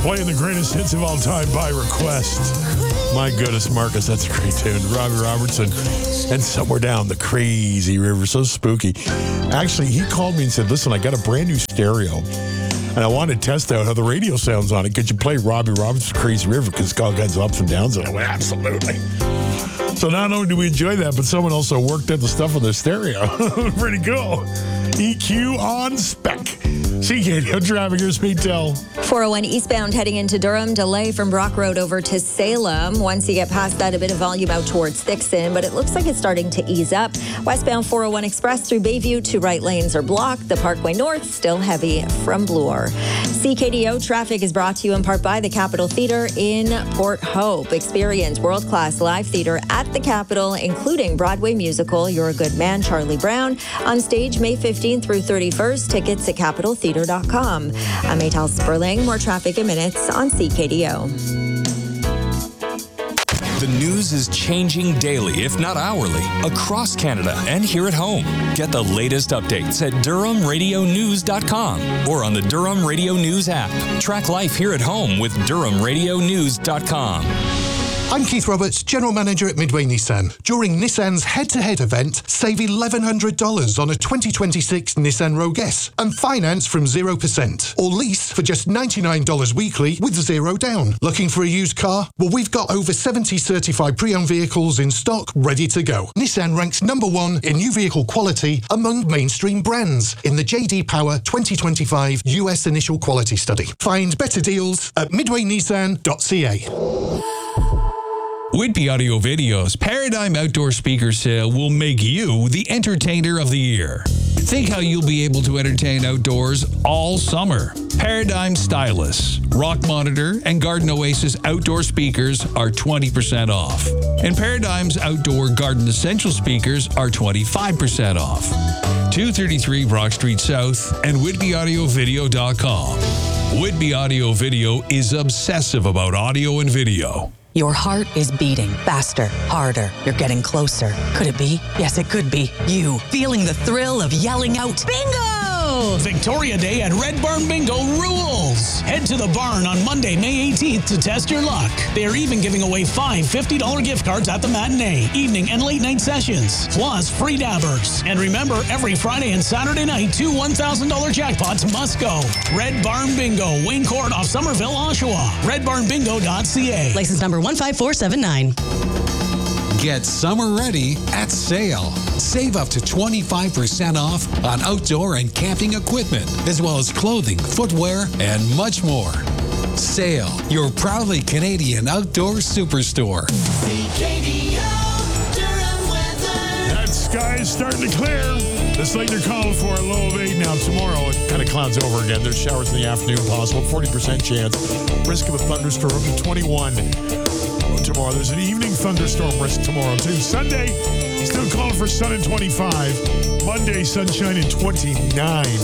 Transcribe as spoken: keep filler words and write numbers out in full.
Playing the greatest hits of all time by request. My goodness, Marcus, that's a great tune. Robbie Robertson and Somewhere Down the Crazy River. So spooky. Actually, he called me and said, listen, I got a brand new stereo. And I wanted to test out how the radio sounds on it. Could you play Robbie Robertson's Crazy River? Because it's got all kinds of ups and downs. And I went, absolutely. So not only do we enjoy that, but someone also worked out the stuff on the stereo. Pretty cool. E Q on spec. C K D O traffic, your speed tell. four oh one eastbound heading into Durham. Delay from Brock Road over to Salem. Once you get past that, a bit of volume out towards Thixon, but it looks like it's starting to ease up. Westbound four oh one Express through Bayview, two right lanes are blocked. The Parkway North still heavy from Bloor. C K D O traffic is brought to you in part by the Capitol Theatre in Port Hope. Experience world-class live theatre at the Capitol, including Broadway musical You're a Good Man, Charlie Brown, on stage May fifteenth through thirty-first. Tickets at capitol theatre dot com. I'm Maytal Sperling. More traffic in minutes on C K D O. The news is changing daily, if not hourly, across Canada and here at home. Get the latest updates at durham radio news dot com or on the Durham Radio News app. Track life here at home with durham radio news dot com. I'm Keith Roberts, General Manager at Midway Nissan. During Nissan's head-to-head event, save eleven hundred dollars on a twenty twenty-six Nissan Rogue S and finance from zero percent. Or lease for just ninety-nine dollars weekly with zero down. Looking for a used car? Well, we've got over seventy certified pre-owned vehicles in stock ready to go. Nissan ranks number one in new vehicle quality among mainstream brands in the J D Power twenty twenty-five U S Initial Quality Study. Find better deals at midway nissan dot c a. Whitby Audio Video's Paradigm Outdoor Speaker Sale will make you the entertainer of the year. Think how you'll be able to entertain outdoors all summer. Paradigm Stylus, Rock Monitor, and Garden Oasis outdoor speakers are twenty percent off. And Paradigm's outdoor Garden Essential speakers are twenty-five percent off. two thirty-three Brock Street South and whitby audio video dot com. Whitby Audio Video is obsessive about audio and video. Your heart is beating faster, harder. You're getting closer. Could it be? Yes, it could be. You, feeling the thrill of yelling out, bingo! Victoria Day at Red Barn Bingo rules. Head to the barn on Monday, May eighteenth to test your luck. They are even giving away five fifty dollars gift cards at the matinee, evening, and late night sessions, plus free dabbers. And remember, every Friday and Saturday night, two one thousand dollars jackpots must go. Red Barn Bingo, Wayne Court off Somerville, Oshawa. red barn bingo dot c a. License number one five four seven nine. Get summer ready at Sale. Save up to twenty-five percent off on outdoor and camping equipment, as well as clothing, footwear, and much more. Sale, your proudly Canadian outdoor superstore. C K D O Durham weather. That sky is starting to clear. This late they're calling for a low of eight. Now tomorrow it kind of clouds over again. There's showers in the afternoon possible, forty percent chance. Risk of a thunderstorm up to twenty-one. Tomorrow. There's an evening thunderstorm risk tomorrow, too. Sunday, still calling for sun and twenty-five. Monday, sunshine and twenty-nine.